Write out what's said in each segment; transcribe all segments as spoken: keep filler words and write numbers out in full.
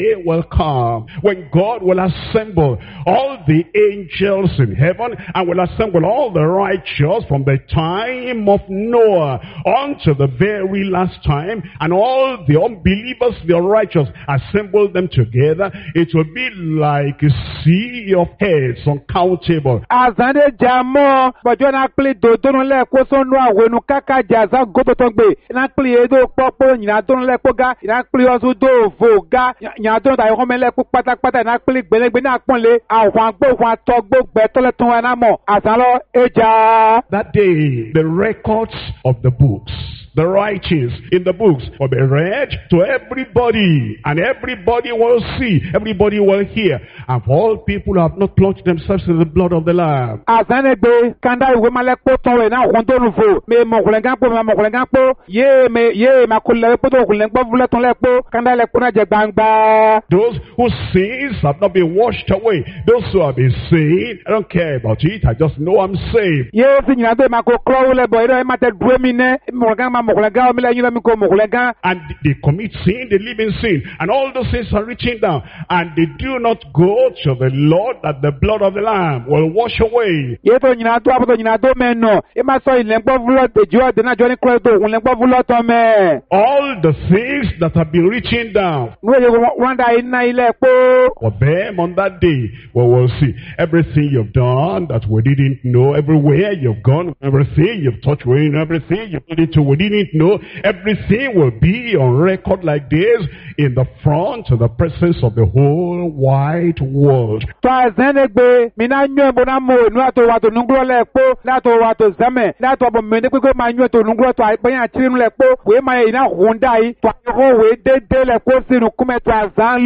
day will come when God will assemble all the angels in heaven and will assemble all the righteous from the time of Noah unto the very last time, and all the unbelievers, the unrighteous, assemble them together. It will be like a sea of heads, uncountable. Azande jamo bojo na pli dodo no le ko so nu awenu kaka jaza goboto gbe na pli edo popo nyina don le ko ga na pli osu do vo ga nya don ta ko mele ko pátápátá na pli gbelegbe na ponle àwọn gbo wọn togbo gbe tole tun wa na mo asalo eja. That day the records of the books, the writings in the books, will be read to everybody, and everybody will see, everybody will hear, and all people who have not plunged themselves in the blood of the Lamb. Azanegbe kanda iwe malekpo tonwe na hondo nuvo me mokulenga po me mokulenga po ye me ye makule po to kulenga vule ton lepo kanda lepo na je gbangba. Those whose sins have not been washed away, those who have been saved, I don't care about it, I just know I'm saved. Ye si nyina do mako kro le boy do mate dwe mi ne mokulenga ma mokulenga o mi le nyina mi ko mokulenga. And they commit sin, they live in sin, and all those sins are reaching down, and they do not go to the Lord that the blood of the Lamb will wash away. Ye to nyina do apoto nyina do me no e ma so ilenpo vulo de jo de na jo ni kro to ilenpo vulo to me. All the things that have been reaching down, no ye wonder ina ile po for them on that day, well, we'll see everything you've done that we didn't know, everywhere you've gone, everything you've touched, everything you've done to we didn't know, everything will be on record like this in the front of the presence of the whole wide world. To azenegbe mina nyo bona mo nu ato wato nungro le po lato wato zame lato bo mene ko ma nyo to nungro to aipan atiri le po we ma ina hunda yi to ko we dede le po sinu kume to azan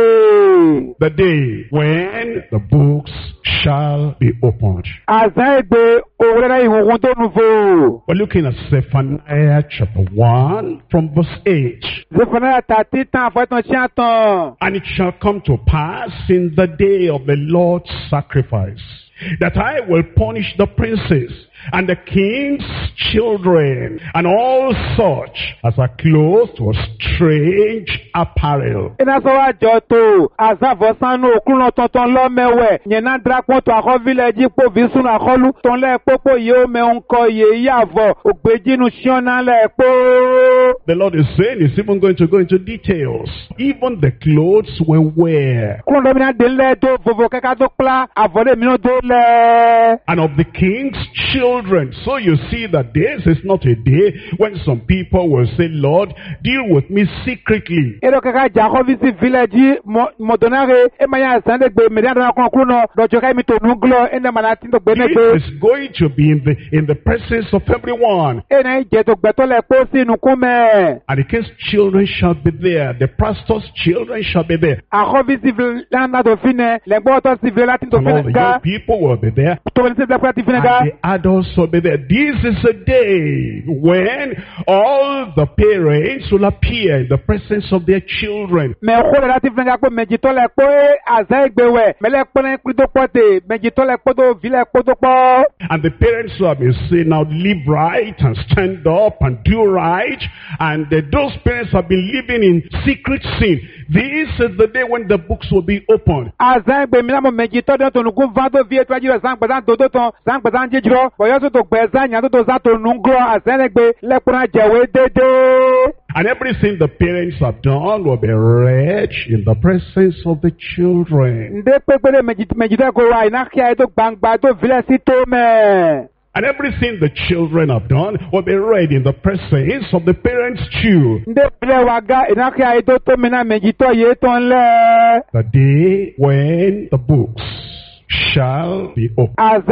logbe. The day when the books shall be opened. Azegbe owere ihun to nuvo. We're looking at Zephaniah chapter one from verse eight. Zephaniah thirty tan faton chiatan. And it shall come to pass in the day of the Lord's sacrifice that I will punish the princes and the king's children, and all such as are clothed with strange apparel. Ina so wa joto azavo sanu okuno tonton lo mewe nyena drakon to akọ village po visun akọlu ton le popo ye me nko ye yavo ogbejinu siona le po. The Lord is saying he's even going to go into details. Even the clothes we wear. Kuno mina de le to vovo kaka to pla avole mi no do le. And of the king's children. So you see that this is not a day when some people will say, Lord, deal with me secretly. This is going to be in the in the presence of everyone. And the king's children shall be there. The pastor's children shall be there. And all the young people will be there. And the adults will be there. This is a day when all the parents will appear in the presence of their children. And the parents will have been saying, now live right and stand up and do right. And uh, those parents have been living in secret sin. This is the day when the books will be opened. And everything the parents have done will be read in the presence of the children. And everything the children have done will be read in the presence of the parents too. The day when the books shall be opened. And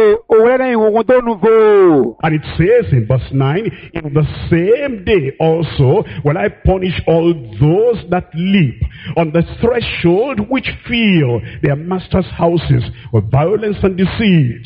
it says in verse nine, in the same day also will I punish all those that live on the threshold which fill their master's houses with violence and deceit.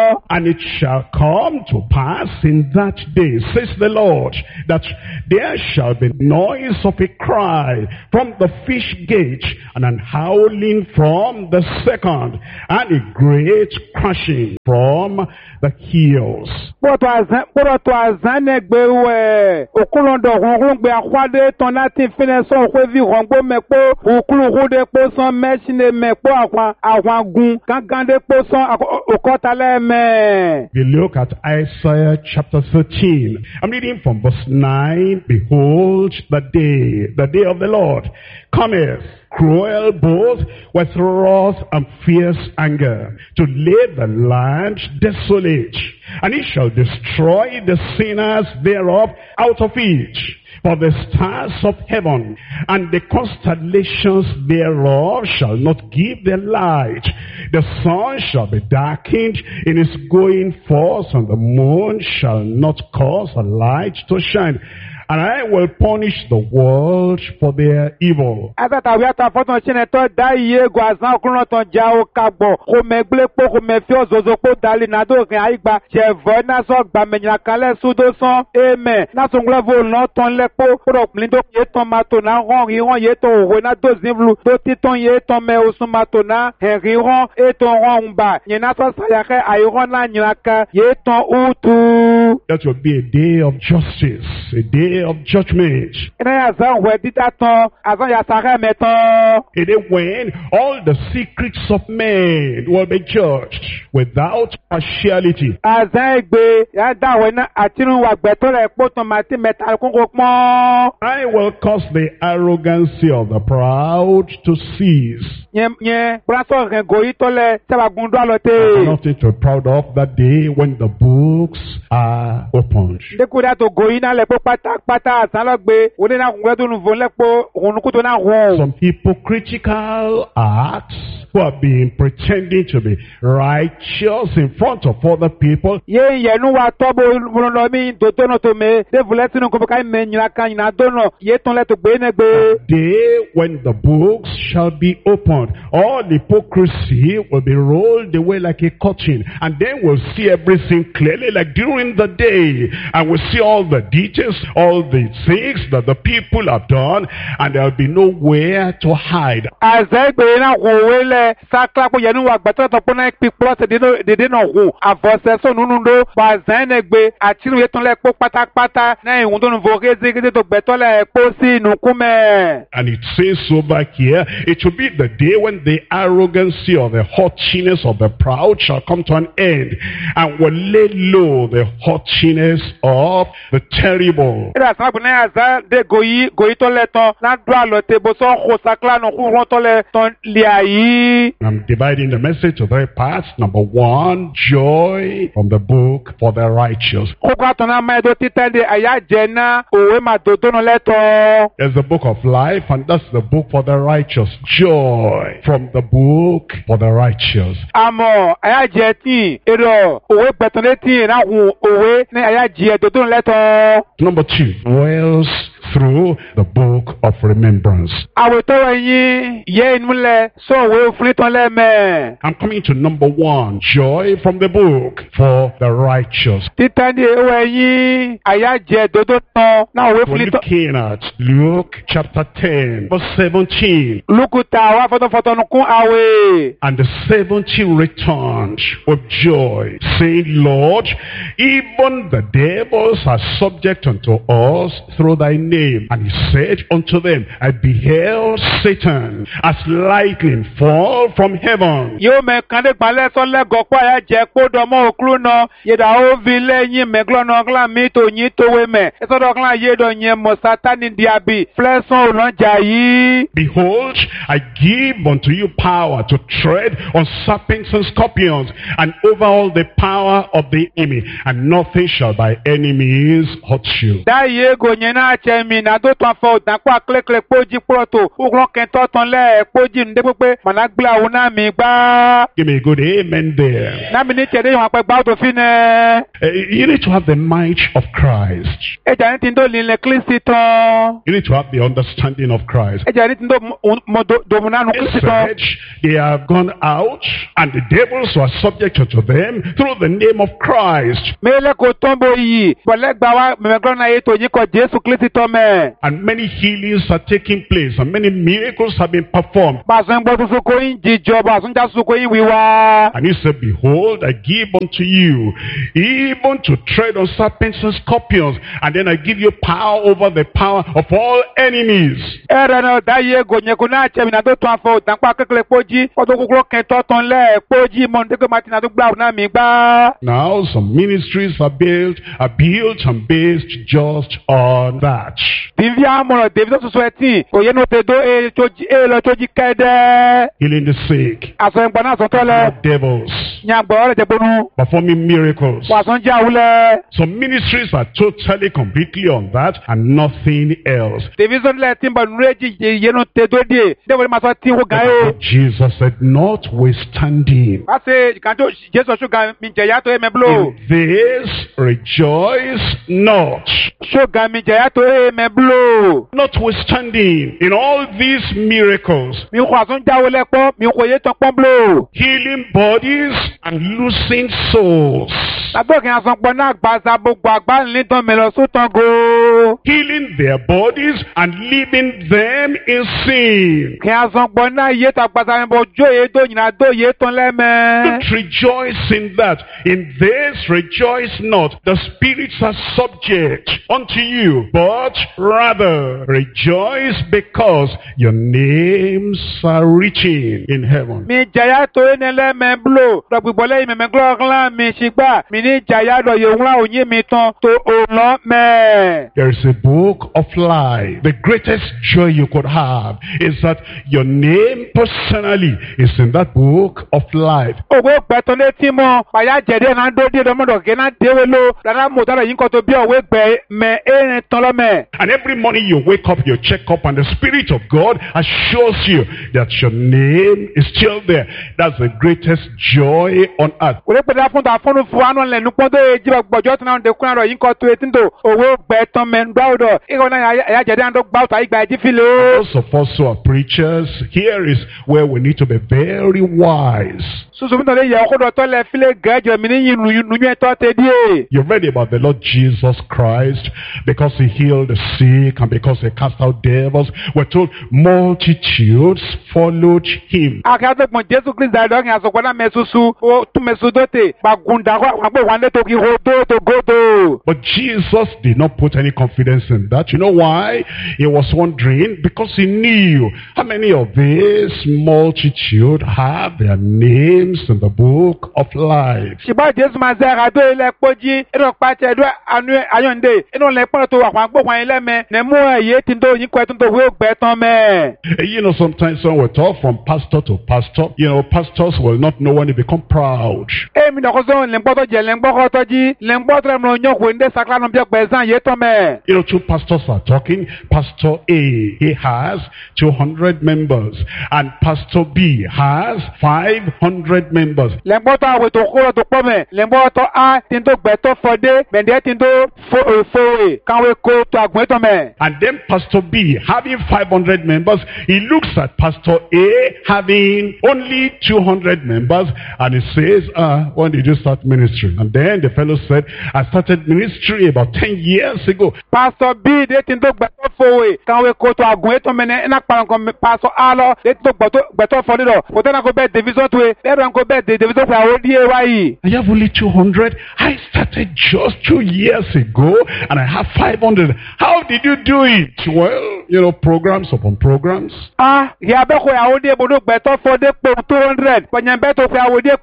And it shall come to pass in that day, says the Lord, that there shall be noise of a cry from the fish gate, and an howling from the second, and a great crashing from the hills. Poroto azane gbewe okulondo ronron gbe akwade ton lati fine so kwe vi rongbo mepo okulu rode po son machine mepo akwa akwa gun gangande po son okota le me. We look at Isaiah chapter thirteen. I'm reading from verse nine. Behold the day, the day of the Lord cometh, cruel both with wrath and fierce anger, to lay the land desolate, and he shall destroy the sinners thereof out of it. For the stars of heaven and the constellations thereof shall not give their light. The sun shall be darkened in its going forth, and the moon shall not cause a light to shine. And I will punish the world for their evil. And I That will be a day of justice, a day of judgment. A day when all the secrets of men will be judged without partiality. I will cause the arrogancy of the proud to cease. Nothing to be proud of that day when the books are opened. Some hypocritical acts who have been pretending to be righteous in front of other people. Day when the books shall be opened, all hypocrisy will be rolled away like a curtain, and then we'll see everything clearly like during the day, and we'll see all the details, all the things that the people have done, and there'll be nowhere to hide. And it says over here, it will be the day when the arrogancy or the haughtiness of the proud shall come to an end, and will lay low the haughtiness of the terrible. I'm dividing the message to three parts. Number one, joy from the book for the righteous. There's the book of life, and that's the book for the righteous. Joy from the book for the righteous. Number two, dwells through the book of remembrance. I'm coming to number one, joy from the book for the righteous. We're looking at Luke chapter ten, verse seventeen. And the seventy returned with joy, saying, Lord, even the devils are subject unto us through thy name. And he said unto them, I beheld Satan as lightning fall from heaven. Behold, I give unto you power to tread on serpents and scorpions, and over all the power of the enemy, and nothing shall by any means hurt you. mi na do tɔn fɔ dankɔ aklekle kpodzi kplɔto wòlɔ kɛntɔ tɔn lɛ kpodzi nu de kpekpe mana gblẽ awu na mi gbaa. Give me a good amen there. Na mi ni tse de yɔn akpɛ gbawo to fi nɛ. Uh, you need to have the might of Christ. Edza ni ti do li le Kristi tɔn. You need to have the understanding of Christ. Edza ni ti do mo do domunanu It Kristi tɔn. said they have gone out and the devils were subject to them through the name of Christ. Mele ko tɔn bo yi bɔlɛ gba wa mɛmɛgbɔn na ye to yin kɔ Jesu Kristi tɔn mɛ. And many healings are taking place and many miracles have been performed. Bazɔn gbɔ tuntun ko yin jijɔ bazɔn ja tuntun ko yin wiwa. And he said, behold, I give unto you even to tread on serpents and scorpions, and then I give you power over the power of all enemies. Ɛrɛ na da ye gonyeko na cɛ mina do tɔn afɔ dankpa kekele kpodzi kɔtɔ kokoro kɛntɔ tɔn lɛ kpodzi mɔnudeke mati na do gba na mi gba. Now some ministries are built, are built and based just on that. Vivi amɔlɔ David soso ɛti oye no te do e tsoji e lɔ tsoji kɛ dɛ. Healing the sick, Asɔn gbɔna asɔntɔ lɛ. devils, Nyagbɔ ɔlɛ tɛ gbɔnu. performing miracles. Wasɔn dza awu lɛ. Some ministries are totally, completely on that and nothing else. David sɔn lɛ ti bɔ nuru edzi ye no te do die. Ne wòle ma sɔ ti wo gan ye. Jesus said, notwithstanding, Pase kanto Jesu su gan mi jɛ ya to ye mɛ bulo. in this rejoice not. So gan mi jɛ ya to ye mɛ bulo. Notwithstanding, in all these miracles, Mi kɔ asɔn dza awu lɛ kpɔ mi kɔ ye tɔn kpɔn bulo. healing bodies and losing souls, Tàbí kí asɔn gbɔ náà gbaza gbogbo àgbà nílé tán mi lọ sótàn go. healing their bodies and leaving them in sin. Kí asɔn gbɔ náà yé ta gbaza mi bɔ jó ye tó yìnyín tó yé tán lẹ́mẹ̀. Don't rejoice in that. In this rejoice not. The spirits are subject unto you, but rather rejoice because your names are written in heaven. Mi jaya tó yé ní lẹ́mẹ̀ blo. Dọ̀gbìgbọ́ lẹ́yìn mẹ̀mẹ́ gbọ́dọ̀ mi ṣìgbà. Mi ní jaya dọ̀ yòówù náà òyìn mi tán tó òun mẹ́. There is a book of life. The greatest joy you could have is that your name personally is in that book of life. Ògbó gbẹ̀tọ̀ létí mọ́. Bàyá jẹ̀dẹ̀ náà dó dé dọ́mọdọ̀ kí náà déwé ló. Dàdá mọ̀ tọ́lọ̀ yín kọ́ tó bí ọ̀wé gbẹ mẹ́ ẹ̀rín tán lọ́mẹ̀. And every morning you wake up, you check up, and the Spirit of God assures you that your name is still there. That's the greatest joy on earth. Kò lè pèsè fún ta fúnnu fún wa nù lẹ́nu pọ́n tó yẹ jí gbọ̀jọ́ tí náà dẹkùn àrọ̀ yín kọ́ tó etí tó òwe gbẹ̀tọ̀ mẹ́ ń gbáwó dọ̀. Ìgbà náà yà jẹ̀dẹ̀ àndó gbáwó tó àyígbà ẹ̀jí fi lè o. Those of us who are preachers, here is where we need to be very wise. Susu mi tọ́lé yẹ ọkọ̀ dọ̀ tọ́lẹ̀ fílẹ̀ gẹ̀ẹ́jọ mi ní yín nùyún ẹ̀tọ́ tẹ díẹ̀. You read about the Lord Jesus Christ because he healed the sick and because he cast out devils. We're told multitudes followed him. Akẹ́tọ̀gbọ̀n Jésù Kristi àdọ́gìn àsopọ̀ náà mẹ́susu ó tún mẹ́su dóte gbàgùndà àpò ìwà tó kí ho tó tó gódò. But Jesus did not put any confidence in that. You know why? He was wondering because he knew how many of this multitude have their names in the book of life. Ṣùgbọ́n Jésù máa ṣe àgàdo ilẹ̀ pọ́jí inú pàṣẹ ẹ̀dọ́ àánú ayọ̀ǹde inú ilẹ̀ pọ́n tó àwọn agbóhùn ilẹ̀ mẹ́ ní mú ẹ̀yẹ tí ń tó yín kọ́ ẹ̀ tó ń tó wí ó gbẹ tán mẹ́. You know, sometimes when we talk from pastor to pastor, you know, pastors will not know when they become proud. Èmi nà kó sọ́wọ́n lẹ́ńgbọ́tọ̀ jẹ́ lẹ́ńgbọ́kọ́ tọ́jí lẹ́ńgbọ́tọ̀ rẹ̀ mọ̀ yàn kó ndé sakra nù bí ọgbẹ́ sàn yé tán mẹ́. You know, two pastors are talking. Pastor A, he has two hundred members, and Pastor B has five hundred members. Lẹ́ńgbọ́tọ̀ àwẹ̀ tó kúrò tó pọ̀ mẹ́ lẹ́ńgbọ́tọ̀ A tí ń tó gbẹ̀tọ̀ fọdé bẹ̀ndẹ̀ tí ń tó fòwé káwé kó tó àgbẹ̀ tán mẹ́. And then Pastor B, having five hundred members, he looks at Pastor A having only two hundred members, and he says, uh, when did you start ministry? And then the fellow said, I started ministry about ten years ago. Pastor B de tí ń tó gbẹ̀tọ̀ fòwé káwé kó tó àgbẹ̀ tán mẹ́ ní ẹ̀ná kpankọ́ Pastor A lọ de tí ń tó gbẹ̀tọ̀ fọdé lọ kò tẹ́ náà kó bẹ́ẹ̀ division tó yẹ bẹ́ẹ̀ náà kó bẹ́ẹ̀ division tó yẹ àwọn díẹ̀ wáyé. I have only two hundred. I started just two years ago, and I have five hundred. How did you do it? Well, you know, programs upon programs. Ah, ìyá bẹ́ẹ̀ kó àwọn díẹ̀ bọ́dọ̀ gbẹ̀tọ̀ fọdé pé two hundred pẹ̀yẹ̀ bẹ́ẹ̀ tó fẹ́ àwọn díẹ̀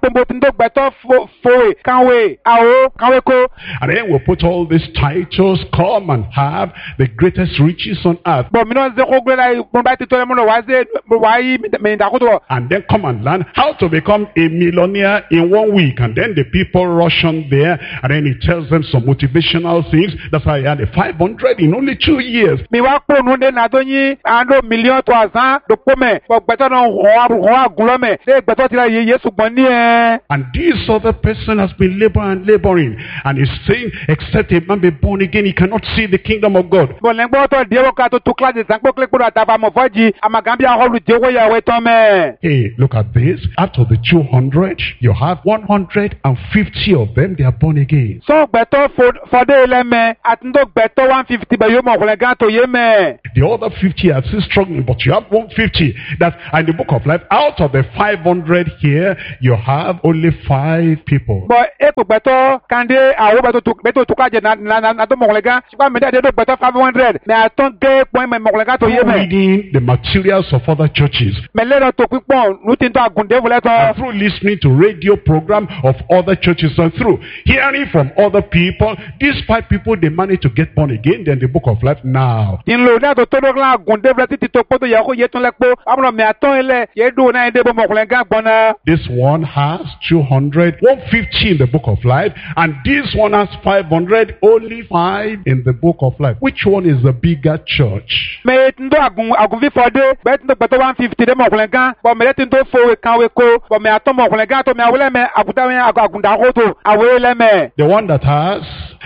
pòǹbò tí ń tó gbẹ̀tọ́ fòwe káwé àwò káwé kó. And then we'll put all these titles, come and have the greatest riches on earth. bɔn minnu ṣe kó gbé la mo bá ti tọ́lẹ̀ mo lọ wá ṣe wá yí mẹ̀yìndàkútọ̀. And then come and learn how to become a millionaire in one week. And then the people rush on there, and then he tells them some motivational things. That's how he had a five hundred in only two years. mi wá kó nu de nàdó yín àndó mílíọ̀nù tó àzán dòpó mẹ́ bọ̀ gbẹ̀tọ́ náà hàn hàn àgùnlọ́ mẹ́ ṣé gbẹ̀tọ́ ti la yẹ yé ṣùgbọ́n ní ẹ. And this other person has been laboring and laboring, and he's saying, except a man be born again, he cannot see the kingdom of God. bɔn lẹ́gbọ́n tó di ewo ká tó tó kíláàsì sàǹkó kílẹ̀kpọ̀ àtàbà mọ̀ fọ́jì àmàgàmbí àhọ́lù jẹ́wọ́ yàwé tán mẹ́. Hey, look at this. Out of the two hundred, you have one hundred fifty of them, they are born again. sọ gbẹ̀tọ́ fọdé ilẹ̀ mẹ́ àti tó gbẹ̀tọ́ one fifty bẹ̀ yóò mọ̀ ọ̀kùnrin gan tó yé mẹ́. The other fifty are still struggling, but you have one fifty. That in the book of life, out of the five hundred here, you have only five people. bɔn e kò gbẹ̀tọ́ kàndé àwọn gbẹ̀tọ́ tó gbẹ̀tọ́ tó kájẹ nàdó mọ̀kùnrin gan ṣùgbọ́n mi dẹ́ gbẹ̀tọ́ five hundred mẹ́ àtọ́ gé pọ́n mẹ́ mọ̀kùnrin gan tó yé mẹ́. Reading the materials of other churches. mẹ́ lẹ́nu tó pípọ́n lùtí tó àgùndé wọlé tán. And through listening to radio program of other churches and through hearing from other people, these five people, they managed to get born again. Then the book of life now. ìlò ní àtò tó dọ́gba àgùndé wọlé títí tó kpọ́tò yẹ kó yẹ tún lẹ kpó àmọ́ mẹ́ àtọ́ ilẹ̀ yẹ dùn náà yẹ dé bọ́ mọ̀kùnrin gan gbọ́n náà. This one has two hundred, one fifty in the book of life, and this one has five hundred, only five in the book of life. Which one is the bigger church? mẹ́ tí ń tó àgùn àgùn fífọ́ dé bẹ́ẹ̀ tí ń tó gbẹ̀tọ́ one fifty dé mọ̀kùnrin gan bọ̀ mẹ́ tí ń tó fowó kanwé kó bọ̀ mẹ́ àtọ́ mọ̀kùnrin gan tó mẹ́ àwọlẹ́ mẹ́ àgùntà mẹ́ àgùntà kó tó àwọlẹ́ lẹ́mẹ́. The one that has,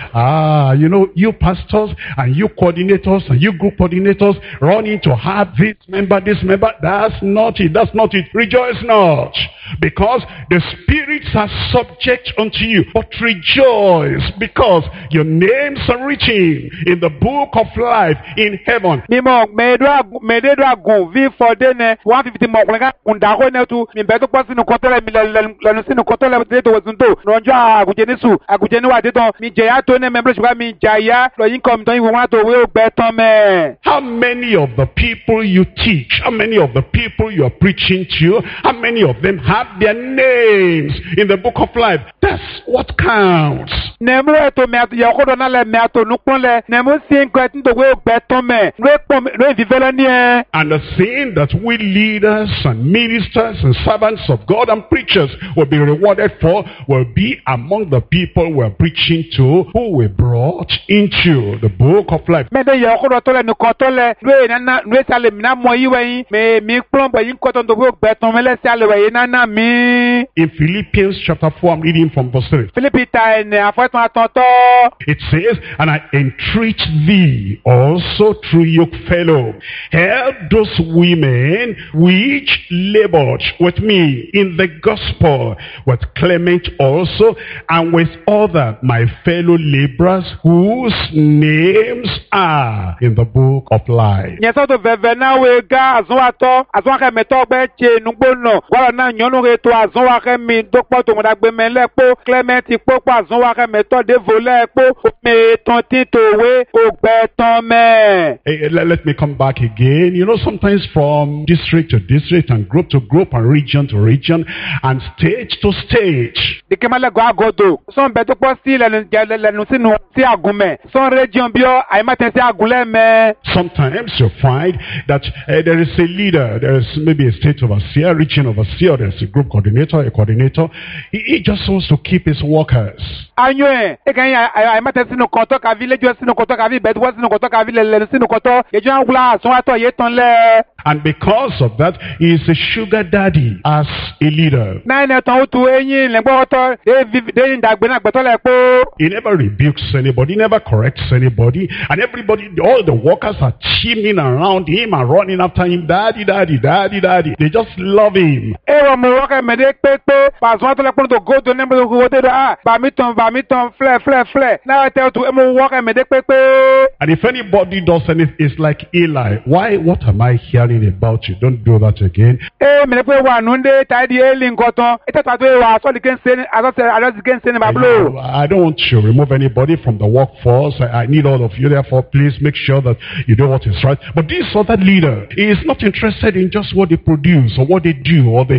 ah, you know, you pastors and you coordinators and you group coordinators running to have this member, this member. That's not it. That's not it. Rejoice not. Because the spirits are subject unto you. But rejoice because your names are written in the book of life in heaven. mímọ mẹ́ẹ̀ẹ́dọ́ àgùn fífọ́ dé nẹ one fifty mọ̀kùnrin gan àgùntà kó nẹ tu mi bẹ́ẹ̀ tó pọ̀ sínú kọ́tọ́lẹ̀ mi lẹ́nu sínú kọ́tọ́lẹ̀ tẹ́lẹ̀ tó wọ́sùn tó lọ́jọ́ àgùnjẹ nísù àgùnjẹ níwájú tán mi jẹ̀yà tó ní mẹ́bílẹ̀ ṣùgbọ́n mi jẹ̀yà lọ́yìn kọ́ mi tán ìwọ̀n tó wé ògbẹ́ tán mẹ́. How many of the people you teach, how many of the people you are preaching to, how many of them have their names in the book of life? That's what counts. nẹ̀mú ètò mẹ́àtò yẹ kó dọ̀nà lẹ̀ mẹ́àtò nùpọ̀n lẹ̀ nẹ̀mú sí nǹkan ẹtí tó wé ògbẹ́ tán mẹ́ lóye fífẹ́ lẹ́ni ẹ̀. And the thing that we leaders and ministers and servants of God and preachers will be rewarded for will be among the people we are preaching to who were brought into the book of life. mẹ́tẹ̀ yẹ kó dọ̀ tọ́lẹ̀ nìkan tọ́lẹ̀ lóye nana lóye tí a lè mìíràn mọ yí wẹ̀yìn mẹ́ mi kúrọ̀ bẹ̀ yín kọ́tọ̀ tó wé ògbẹ́ tán mẹ́lẹ́ sí alẹ́ wẹ̀yìn nana mi. In Philippians chapter four, I'm reading from verse three. Philippi ta ẹ̀ ní àfọ́tún àtọ̀tọ̀. It says, and I entreat thee also through your fellow, help those women which labored with me in the gospel, with Clement also, and with other my fellow laborers whose names are in the book of life. Nyɛsɛ to vɛvɛ na we ga azɔwatɔ azɔwakɛmɛtɔ gbɛ tse nugbo nɔ wala na nyɔnu ke to azɔwakɛmi dokpɔ tomodagbe lɛ kpo Clement kpo kpo azɔwakɛmɛtɔ devo lɛ kpo me tɔnti towe ogbɛ tɔn mɛ. Hey, let, let me come back again. You know, sometimes from district to district and group to group and region to region and stage to stage. Dikema lɛ gɔ agodo sɔn bɛ to kpɔ si lɛnu lɛnu sinu si agunmɛ sɔn region biɔ ayimatɛ si agunlɛ mɛ. Sometimes you find that uh, there is a leader, there is maybe a state overseer, region overseer, there's a group coordinator, a coordinator. He, he just wants to keep his workers. Anyo ɛ e ka ɲi ayimatɛ sinu kɔtɔ kavi lɛjɔ sinu kɔtɔ kavi bɛtuwɔ sinu kɔtɔ kavi lɛlɛnu sinu kɔtɔ yɛjɔ awula sɔn ye tɔn lɛ. And because of that, he is a sugar daddy as a leader. N'ayi nɛ tɔn o tu eyin lɛgbɔtɔ eyin dagbe na gbɛtɔ lɛ kpo. He never rebukes anybody, never corrects anybody, and everybody, all the workers are teaming around him and running after him, daddy, daddy, daddy, daddy. They just love him. Ewa mo wɔkɛ mɛ de kpekpe pasɔn atɔ lɛ kpɔn to go to ne mo ko te do a bami tɔn bami tɔn filɛ filɛ filɛ n'a yɛ tɛ o tu emo wɔkɛ mɛ de kpekpe. And if anybody does anything, it's like Eli. Why? What am I hearing about you? Don't do that again. Ee mɛ ne pe wa nu de ta di eli nkɔtɔn e tɛ ta to ye wa asɔli ke n se ni asɔsɛ asɔsi ke n se ni bablo. I don't want to remove anybody from the workforce. I, I need all of you. Therefore, please make sure that you do what is right. But this other leader is not interested in just what they produce or what they do or the, the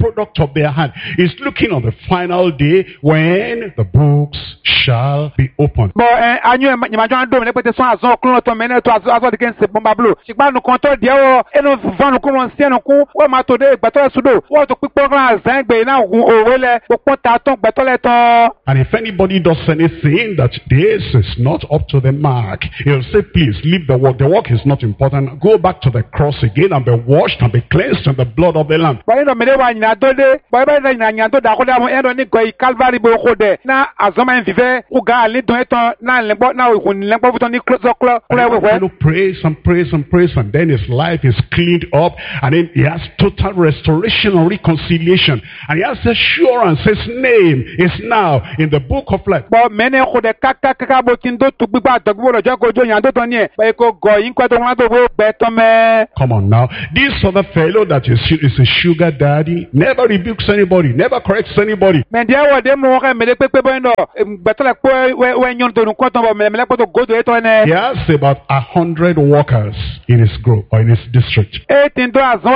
product of their hand. He's looking on the final day when the books shall be opened. Bon, anyo nyamajo ando me pete so azon okun to me ne to azo de ken se bomba blo. Sigba nu kon to de o enu vanu kun won se nu kun o ma to de gbeto le sudo. Wo to pipo kan azan gbe na ogun owele popon ta ton gbeto le ton. And if anybody does anything that this is not up to the mark, he'll say, please leave the work. The work is not important. Go back to the cross again and be washed and be cleansed in the blood of the Lamb. Ba ndo me de wa nyina do de, ba ba nyina nyina to da ko da mo endo ni go Calvary bo ko de. Na azoma en vive ku ga ali don eton na lembo na ohun lembo futon ni close close close praise and praise and praise, and then his life is cleaned up, and then he has total restoration and reconciliation, and he has assurance his name is now in the book of life. But many ko de kaka kaka bo tin do tu gbigba dogbo lo jo ko jo yan do ton ni e ba ko go yin ko to wan do bo gbe to me. Come on now, this other fellow that is, is a sugar daddy never rebukes anybody, never corrects anybody. Men dia wo de mo ka me de pepe bo ndo gbeto le po we we nyon to nu ko to bo me me le ko to go do e to ne. He has about a hundred workers in his group or in his district. And this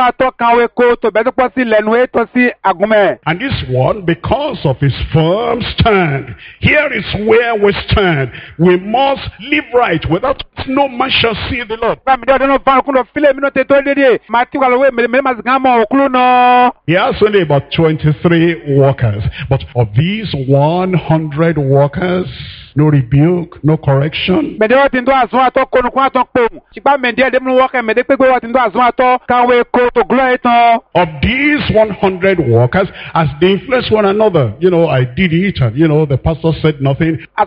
one, because of his firm stand, here is where we stand. We must live right without no man shall see the Lord. He has only about twenty-three workers, but of these one hundred workers, no rebuke, no correction. Of these one hundred workers, as they influence one another, you know, I did it, and you know, the pastor said nothing. I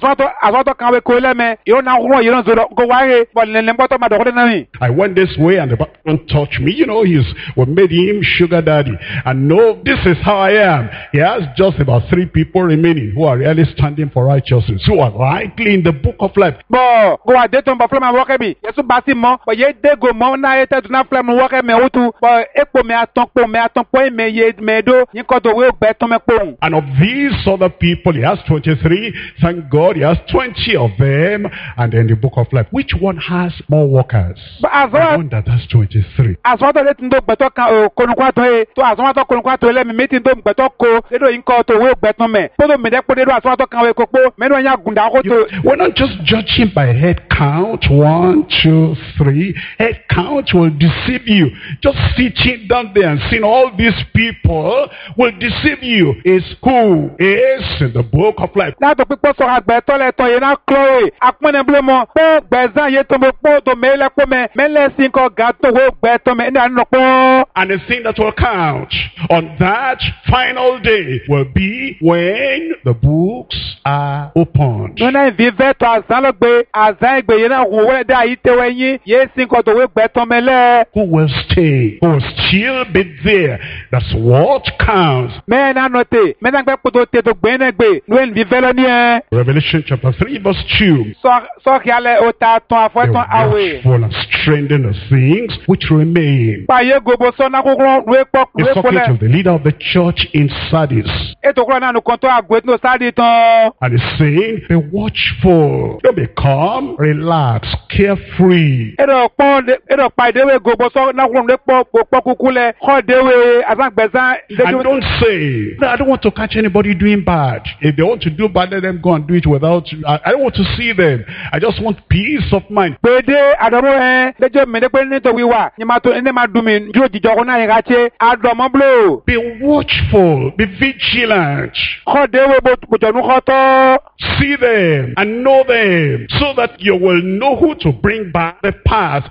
went this way, and the pastor don't touch me. You know, he's we made him sugar daddy, and no, this is how I am. He has just about three people remaining who are really standing for righteousness, who are rightly in the book of life. Bo, go a deton ba flama woke bi. Yesu basi mo, bo ye de go mo na ete tu na flama woke me utu. Bo ekpo me aton po me aton po me ye me do. Yin ko to we beton me po. And of these other people, he has twenty-three. Thank God, he has twenty of them. And then the book of life, which one has more workers? But as the one that has twenty-three. As what let ndo beton kan konu kwa to e. To as what konu kwa to le me meeting ndo beton ko. E do yin ko to we beton me. Po do me de po de do as what kan we ko po. Me no nya gunda ko to. We're not just judging by head count, one, two, three. Head count will deceive you. Just sitting down there and seeing all these people will deceive you. Is who is in the book of life. Now the people so have better let you know Chloe. Akmane blemo. Po bezan ye to mo po to me le po me. Me le sin ko gato wo better me na no po. And the thing that will count on that final day will be when the books are opened. When I vive to azalogbe azagbe ye na wo we da itewe yin ye sin ko to we better me le. Who will stay? Who will still be there? That's what counts. Me na note. Me na gbe poto te to gbe na gbe. No vive lo ni e. Revelation chapter three verse two. So so kiale o ta ton afo ton awe. Full and strengthen the things which remain. Pa ye gobo so na kokoro we pok we ko le. It's talking to the leader of the church in Sardis. E to kro na no konto agwe no Sardis ton. And he's saying, be watchful. Don't be calm, relax, carefree. E do pon e do pa dewe gobo so na kro le pok pok kukule. Ho dewe azan gbezan. And don't say, no, I don't want to catch anybody doing bad. If they want to do bad, let them go and do it without, I, I don't want to see them. I just want peace of mind. Be watchful, be vigilant. See them and know them so that you will know who to bring back the path.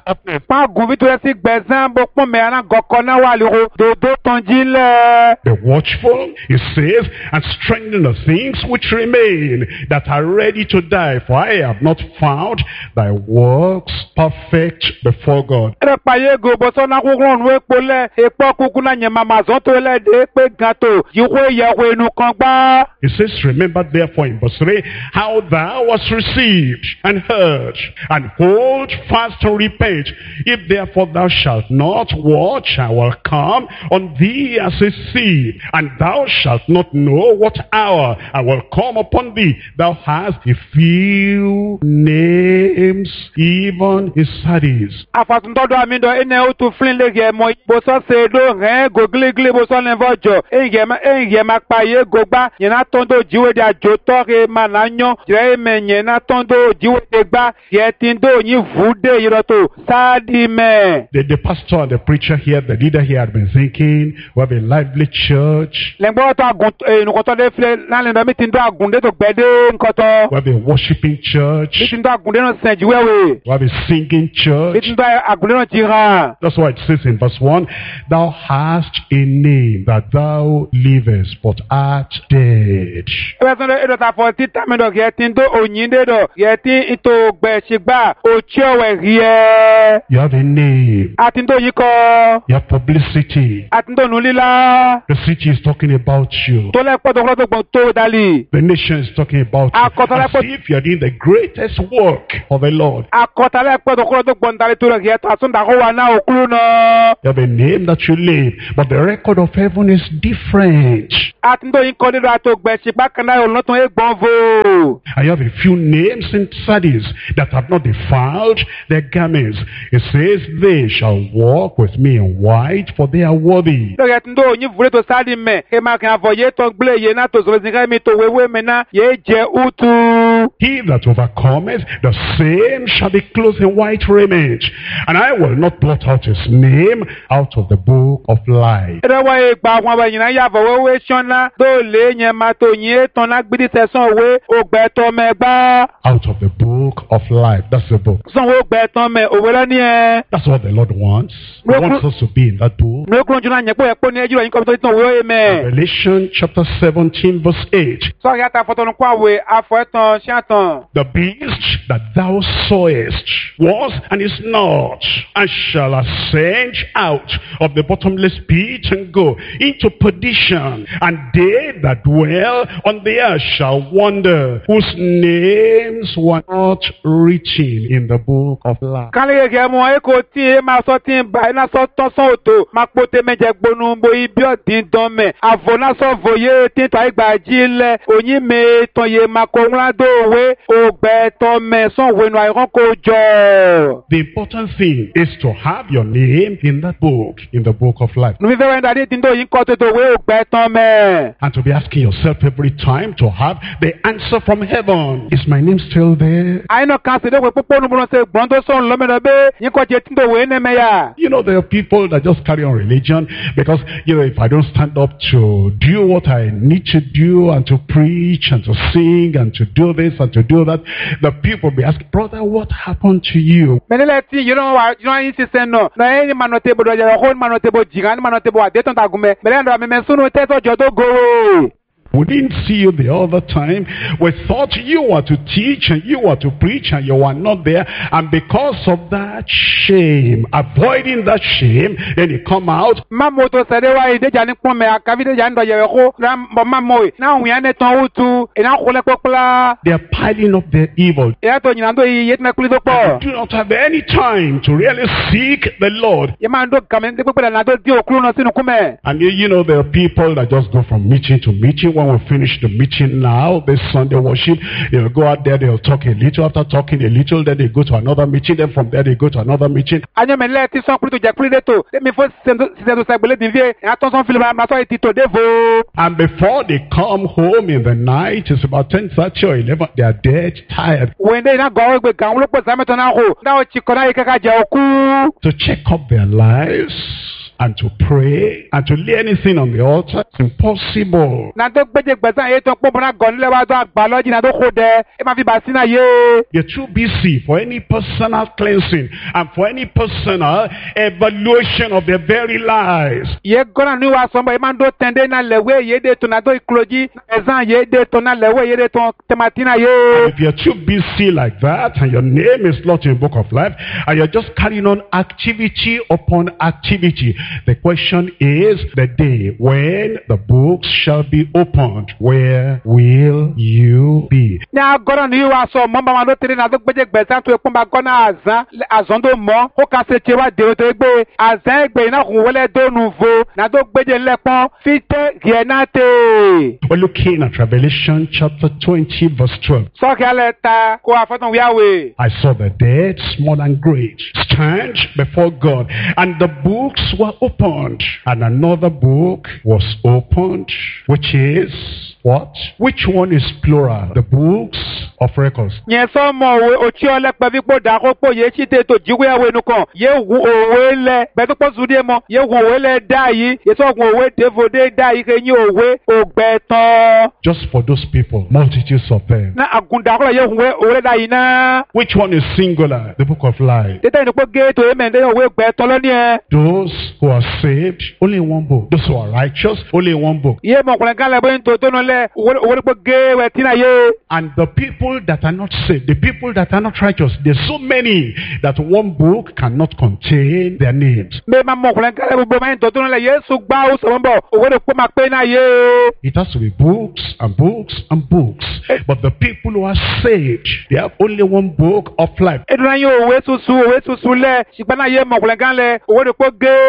Be watchful, he says, and strengthen the things which remain that are ready to die. For I have not found thy works perfect before God. He says, remember therefore in verse three, how thou wast received and heard, and hold fast to repent. If therefore thou shalt not watch, I will come on thee as a thief, and thou shalt not know what hour I will come upon thee. Thou hast a few names, even in Sardis. Afatundodo amindo ene utu flinle gemo boso sedo re gogligle boso lenvojo engema engema paye gogba yena tondo jiwe dia jotore mananyo je menyena tondo jiwe degba yetindo yin vude yiroto sadi me. The, the pastor and the preacher here, the leader here had been thinking, we have a lively church. Lengbo to agun nkoto de fle na lendo mitindo agunde to gbede nkoto. We have a worshiping church. Mitindo agunde no senjiwewe. We have a singing church. Mitindo agunde no tira. That's why it says in verse one, thou hast a name that thou livest, but art dead. Ebe sondo edo ta forty tamendo yetindo onyinde do yeti ito gbeshigba ochiowe rie. You have a name. Atindo yiko. You have publicity. Atindo nulila. The city is talking about you. Tole po dokro to gbon to dali. The nation is talking about you. As if you are doing the greatest work of the Lord. Akotale po dokro to gbon dali to re to asunda ko wa na okulu no. You have a name that you live, but the record of heaven is different. Atindo yiko de to gbeshigba kana yo lotun egbon vo. I have a few names in Sardis that have not defiled their garments. It says, they shall walk with me in white, for they are worthy. He that overcometh, the same shall be clothed in white raiment, and I will not blot out his name out of the book of life. Out of the book of life. That's the book. That's what the Lord wants. He wants us to be in that book. Revelation chapter seventeen verse eight. The beast that thou sawest was and is not, and shall ascend out of the bottomless pit and go into perdition, and they that dwell on the earth shall wonder, whose names were not written in the book of life. The important thing is to have your name in that book, in the book of life. And to be asking yourself every time to have the answer from heaven. Is my name still there? You know, there are people that just carry on religion because, you know, if I don't stand up to do what I need to do and to preach and to sing and to do this and to do that, the people will be asking, brother, what happened to you? We didn't see you the other time. We thought you were to teach and you were to preach and you were not there. And because of that shame, avoiding that shame, then you come out. They are piling up their evil. They do not have any time to really seek the Lord. And you, you know, there are people that just go from meeting to meeting. When we finish the meeting now, this Sunday worship, they'll go out there, they'll talk a little. After talking a little, then they go to another meeting. Then from there, they go to another meeting. And before they come home in the night, it's about ten thirty or eleven, they are dead, tired. To check up their lives and to pray and to lay anything on the altar, it's impossible. You're too busy for any personal cleansing and for any personal evaluation of their very lives. If you're too busy like that and your name is not in the book of life and you're just carrying on activity upon activity, The question is the day when the books shall be opened. Where will you be? Ní agora ni wa sọ mọ́ bá wọn ló tẹ̀lé náà tó gbẹ́jẹ́ gbẹ̀sán tó ẹkún bá gọ́nà àzán àzán tó mọ́ ó kà sí tiwa dèrò tó gbé àzán ẹgbẹ́ iná kò wọlé dónú vo náà tó gbẹ́jẹ́ lẹ́pọ́n fi tẹ́ yẹn náà tẹ̀. We're looking at Revelation chapter twenty verse twelve. Sọ́ọ̀kì alẹ́ ta kó afọ́tún wíwáwé. I saw the dead, small and great, stand before God, and the books were opened, and another book was opened, which is what? Which one is plural? The books of records. Yẹn sọ mọ òwe òtí ọlẹ́pẹ́ fipò dàkópò yé tí tètò jíwé ẹ̀wé nìkan yé hu òwe lẹ bẹ́tùpọ̀ sùdé mọ yé hu òwe lẹ dá yìí yé sọ̀gun òwe dèfòdé dá yìí kẹ́ yín òwe ògbẹ́ tán. Just for those people, multitudes of them. Na àgùndàkọ́lá yé hu òwe dá yìí náà. Which one is singular? The book of life. Tètè ìdìpọ̀ géètò yé mẹ́ndé òwe gbẹ́ tán lọ́ní ẹ̀. Those who are saved, only one book. Those who are righteous, only one book. Yé mọ̀kùnrin kan lẹ́bọ̀ yín tó tó nulẹ̀ òwe dìpọ̀ géèwẹ̀ tí náà yé. And the people that are not saved, the people that are not righteous, there's so many that one book cannot contain their names. Mbẹ́ máa mọ̀kùnrin kan lẹ́bọ̀ gbọ́ máa yín tó tó nulẹ̀ Yéésù gbá ó sọ̀rọ̀ bọ̀ òwe dìpọ̀ máa pé náà yé. It has to be books and books and books. But the people who are saved, they have only one book of life. Èdè náà yóò òwe tuntun òwe tuntun lẹ̀ ṣùgbọ́n náà yé mọ̀kùnrin kan lẹ̀ òwe dìpọ̀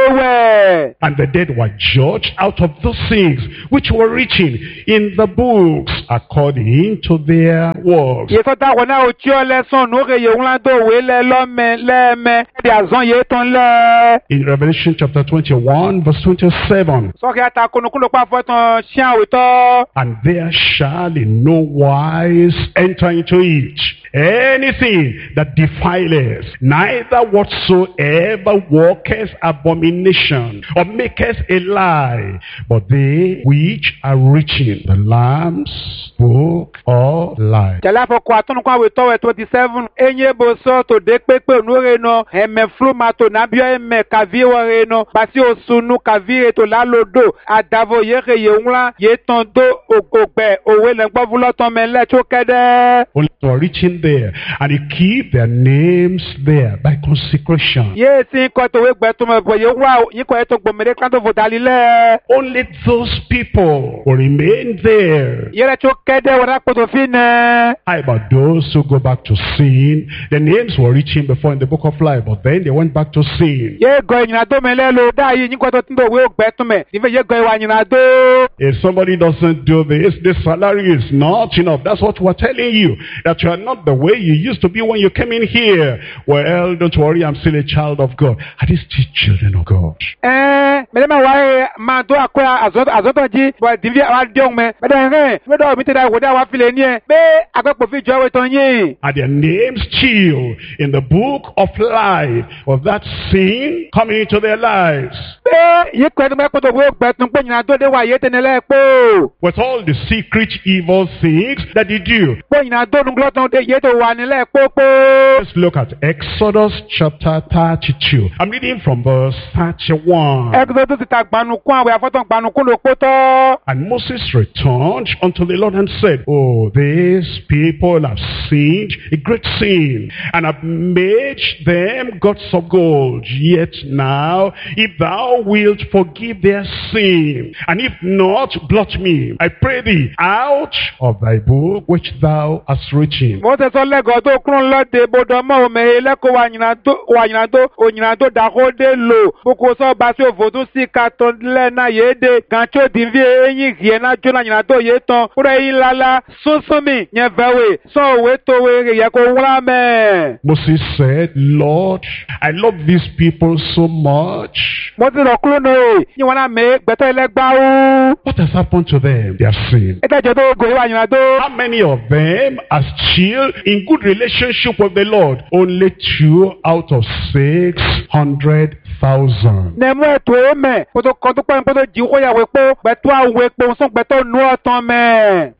géèwẹ̀. And the dead were judged out of those things which were written in the books according to their works. Yé sọ́tà wọn náà òtí ọlẹ́sàn nùkè yé ńlá tó òwe lẹ̀ lọ́mẹ lẹ́ẹ̀mẹ ẹ̀dẹ̀ àzán yé tán lẹ̀. In Revelation chapter twenty-one verse twenty-seven. Sọ́kì ata kúnukúnlù pàfọ́ tán ṣíà òtọ́. And there shall in no wise enter into it anything that defileth, neither whatsoever worketh abomination, or maketh a lie, but they which are written the Lamb's book of life. Jala fo kwa tunu kwa weto we twenty-seven enye boso to de pepe onure no eme fluma to nabio eme kaviwe no basi osunu kavire to lalodo adavo yeke yeunla yetondo ogbe owe lengbo vuloton mele chokede. Only are written there, and he keep their names there by consecration. Yes, in koto we gbeto me boye wa yiko eto gbomere kanto vodalile. Only those people will remain there. Yere chokede wala koto fine. How about those who go back to sin? Their names were written before in the book of life, but then they went back to sin. Ye go nyina do mele lo da yi yiko to tindo we gbeto me. Ife ye go wa nyina do. If somebody doesn't do this, the salary is not enough. That's what we're telling you. That you are not the way you used to be when you came in here. Well, don't worry, I'm still a child of God. Are these still children of God? Eh, me me wa ma do akwa azoto azoto ji bo divi wa diong me. Me do he, me do mi te da wo da wa file ni e. Be agbepo fi jo we ton yin. Are their names still in the book of life of that sin coming into their lives? Be ye ko me ko to wo gbetun pe nyina do de wa ye tenele po. With all the secret evil things that they do. Pe nyina do nu gloton de ye to wa nile popo. Let's look at Exodus chapter thirty-two. I'm reading from verse thirty-one. Exodus ti ta gbanu kun awe afoton gbanu kun lo poto. And Moses returned unto the Lord and said, Oh, these people have sinned a great sin, and have made them gods of gold. Yet now, if thou wilt forgive their sin, and if not, blot me, I pray thee, out of thy book which thou hast written. Moses olego to kun lo de bodo mo me le ko wa nyina do wa nyina do o nyina do da ko de lo boko so ba so fodu si ka ton le na ye de kan cho divi eyin gie na jo na nyina do ye ton ro yin lala sunsunmi yen vewe so we to we ye ko wra me. Moses said, Lord, I love these people so much. Moses ro kulo no e yin wana me gbeto ile gba o. What has happened to them? They have sinned. E ta je to go wa nyina do. How many of them are still in good relationship with the Lord? Only two out of six hundred thousand. Nemu eto eme poto ko to pa poto ji ko ya we po gbeto awe po so gbeto nu otan me.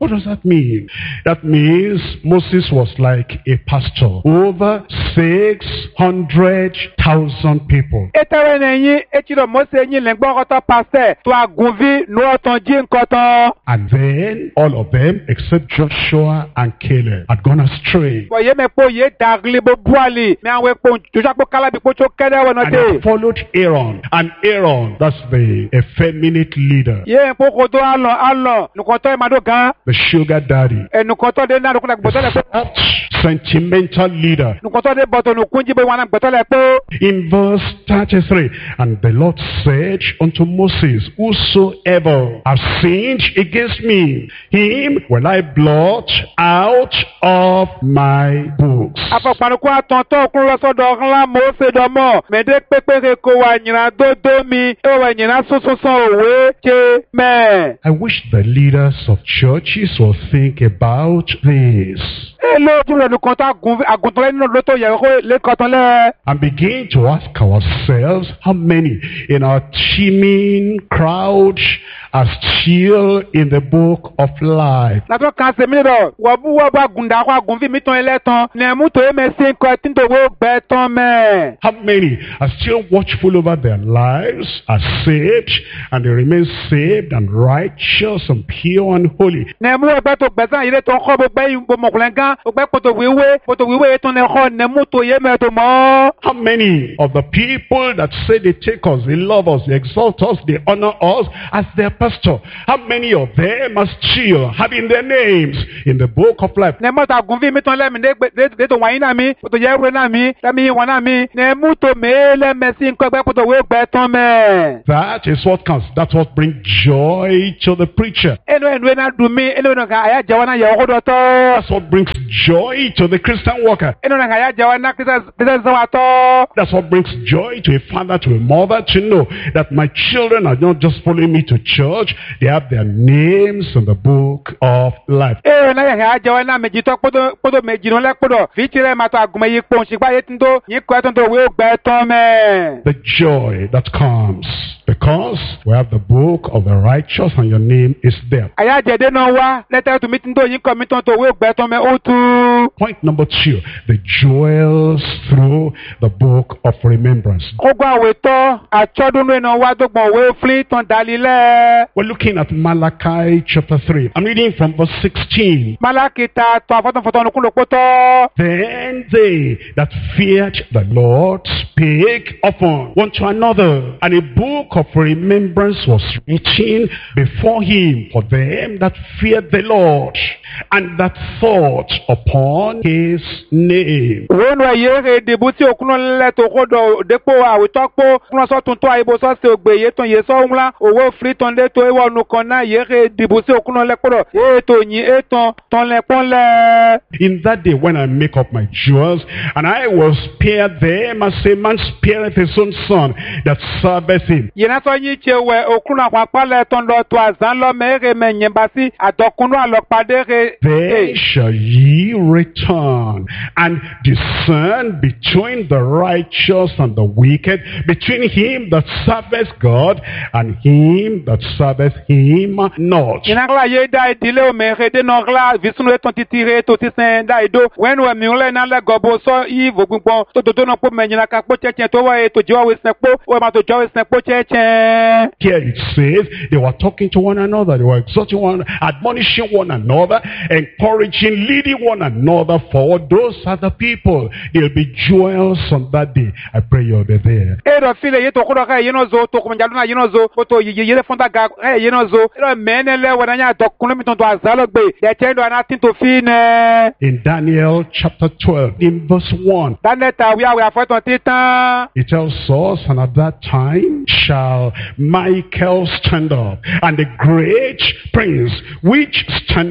What does that mean? That means Moses was like a pastor over six hundred thousand people. Etere nenyi echiro Mose nyi lengbo koto pastor to agunvi no oton ji nkoton. And then all of them except Joshua and Caleb had gone astray. Bo ye me po ye dagli bo buali me anwe po Joshua po kala bi po cho kede wono And te. they followed Aaron. And Aaron, that's the effeminate leader, Ye po ko do alo alo nukoto e mado gan the sugar daddy, e nukoto de na nukoto gboto le po. such sentimental leader. Nukoto de boto nukunji bo wana gboto le po. In verse thirty-three, and the Lord said unto Moses, whosoever has sinned against me, him will I blot out of my books. Apapanu aton to kun lo sodo nla Mose do mo me de pepe ko wa nyina dodo mi e wa nyina sososo owe che me. I wish the leaders of churches will think about this E lo ju le nukoto agun agunto le no loto ye ko le koton le. and begin to ask ourselves how many in our teeming crowd are still in the book of life. La to kan se mi do wo bu wo ba gunda ko agunvi mi ton ele ton ne mu to e me sin ko tin to wo be ton me. How many are still watchful over their lives, are saved, and they remain saved and righteous and pure and holy? Ne mu e be to gbe san ire to ko bo gbe yin bo mo kulen gan o gbe poto wiwe poto wiwe ton ne ko ne mu to ye me to mo. How many of the people that say they take us, they love us, they exalt us, they honor us as their pastor, how many of them are still having their names in the book of life? Ne mo ta agunvi mi ton le mi de de to wan na mi poto ye ro na mi le mi wan na mi ne mu to me le me sin ko gbe poto we gbe ton me. That is what counts. That's what brings joy to the preacher. Eno eno na du mi eno na ga aya jawana ye ko do to. That's what brings joy to the Christian worker. Eno na ga aya jawana kisa kisa zawa to. That's what brings joy to a father, to a mother, to know that my children are not just following me to church, they have their names in the book of life. E na ya ga jawana meji to podo podo meji no le podo. Fitire ma to agume yi pon si gba ye tindo yin ko ton to we gbe ton me. The joy that comes because we have the book of the righteous and your name is there. Aya jede no wa letter to mitindo yin ko mi ton to we gbe ton me o tu. Point number two, the jewels through the book of remembrance. Ogwa we to achodun no no wa dogbon we fli ton dalile. We're looking at Malachi chapter three. I'm reading from verse sixteen. Malaki ta to afoton foton kun lo poto. Then they that feared the Lord spake often one to another, and a book of remembrance was written before him for them that feared the Lord, and that thought upon his name. Wonu ayere debuti okuno le to kodo depo awitopo kuno so tun to aibo so se ogbe ye ton ye so nla owo free ton de to e wonu kan na yere debuti okuno le kodo e to yin e ton ton le pon le. In that day when I make up my jewels, and I will spare them as a man spareth his own son that serveth him. Yena so yin chewe okuno apapa le ton do to azan lo mere me nyembasi adokunu alopade re. Then shall ye return and discern between the righteous and the wicked, between him that serveth God and him that serveth him not. Yena kla ye da idile o mere de no kla visunu e ton titire to tisen da ido when we mi ole na le gobo so yi vogunpon to do no po menyina ka po cheche to wa e to jiwa we senpo o ma to jiwa we senpo cheche. Here it says they were talking to one another, they were exhorting one, admonishing one another, encouraging, leading one another forward. Those are the people. There'll be jewels on that day. I pray you'll be there. E do file ye to kodo ka ye no zo to ko manjalu na ye no zo to ye ye fonda ga e ye no zo e do menele wona nya to kunu mi ton to azalo gbe de tendo ana tin to fine. In Daniel chapter twelve, in verse one, Daneta we are we are for ton titan. it tells us, and at that time shall Michael stand up, and the great prince which standeth